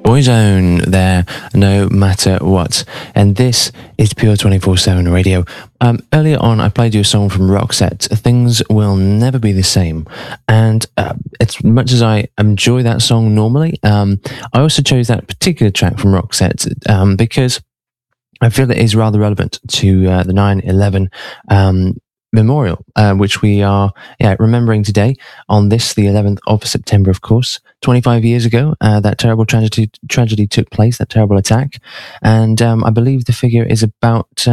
Boyzone there, no matter what. And this is Pure 24/7 Radio. Earlier on, I played you a song from Roxette, Things Will Never Be the Same. And as much as I enjoy that song normally, I also chose that particular track from Roxette because I feel it is rather relevant to the 9/11 memorial, which we are remembering today on this, the 11th of September, of course. 25 years ago, that terrible tragedy took place, that terrible attack. And I believe the figure is about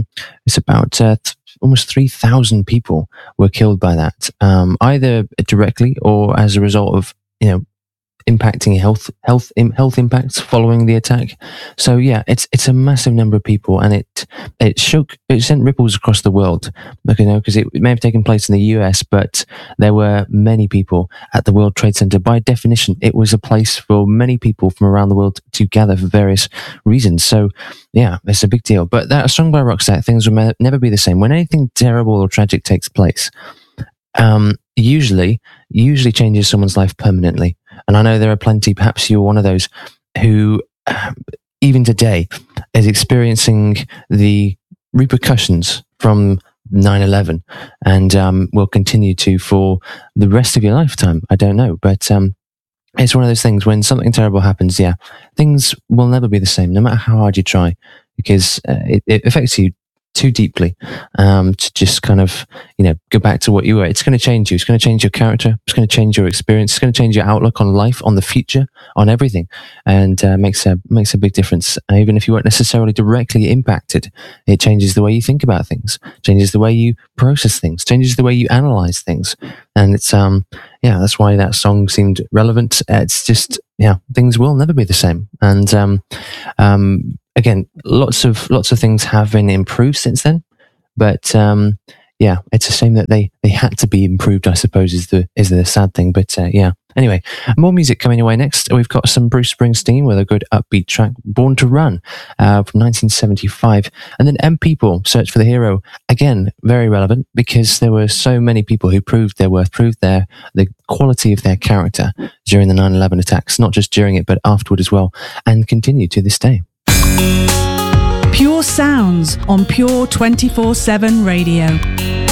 almost 3,000 people were killed by that, either directly or as a result of, impacting health impacts following the attack. So yeah, it's a massive number of people, and it sent ripples across the world, because it may have taken place in the US, but there were many people at the World Trade Center. By definition, it was a place for many people from around the world to gather for various reasons. So yeah, it's a big deal. But that song by Roxette, Things Will Never Be the Same. When anything terrible or tragic takes place, usually changes someone's life permanently. And I know there are plenty, perhaps you're one of those, who even today is experiencing the repercussions from 9/11 and will continue to for the rest of your lifetime. I don't know. But it's one of those things, when something terrible happens, things will never be the same, no matter how hard you try, because it affects you too deeply to just kind of go back to what you were. It's going to change you. It's going to change your character. It's going to change your experience. It's going to change your outlook on life, on the future, on everything, and makes a big difference. Even if you weren't necessarily directly impacted, it changes the way you think about things, changes the way you process things, changes the way you analyze things, and it's that's why that song seemed relevant. It's just things will never be the same, and again, lots of things have been improved since then, but it's a shame that they had to be improved, I suppose, is the sad thing. But anyway, more music coming your way next. We've got some Bruce Springsteen with a good upbeat track, Born to Run, from 1975, and then M People, Search for the Hero. Again, very relevant, because there were so many people who proved their worth, proved the quality of their character during the 9/11 attacks, not just during it, but afterward as well, and continue to this day. Pure sounds on Pure 24/7 Radio.